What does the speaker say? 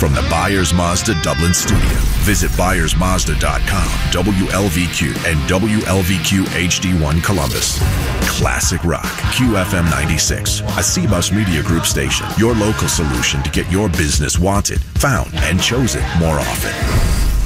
From the Byers Mazda Dublin studio, visit ByersMazda.com, WLVQ, and WLVQ HD1 Columbus. Classic Rock, QFM 96, a CBus Media Group station. Your local solution to get your business wanted, found, and chosen more often.